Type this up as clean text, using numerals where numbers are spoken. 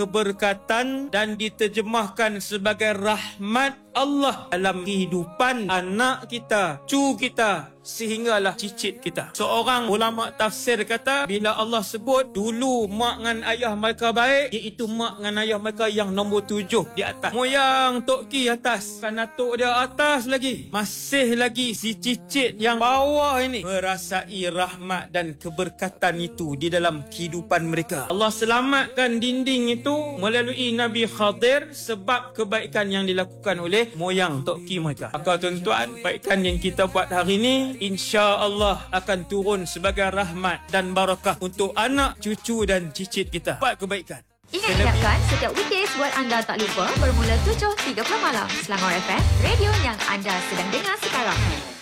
keberkatan dan diterjemahkan sebagai rahmat Allah dalam kehidupan anak kita, cucu kita, sehinggalah cicit kita. Seorang ulama tafsir kata, bila Allah sebut dulu mak dengan ayah mereka baik, iaitu mak dengan ayah mereka yang nombor 7 di atas. Moyang Tok Ki atas, kan atuk dia atas lagi. Masih lagi si cicit yang bawah ini merasai rahmat dan keberkatan itu di dalam kehidupan mereka. Allah selamatkan dinding itu melalui Nabi Khadir sebab kebaikan yang dilakukan oleh moyang Tok Ki mereka. Maka tuan-tuan, kebaikan yang kita buat hari ini insya-Allah akan turun sebagai rahmat dan barakah untuk anak, cucu dan cicit kita. Buat kebaikan. Ingatkan setiap weekdays buat anda tak lupa bermula 7.30 malam. Selangor FM, radio yang anda sedang dengar sekarang.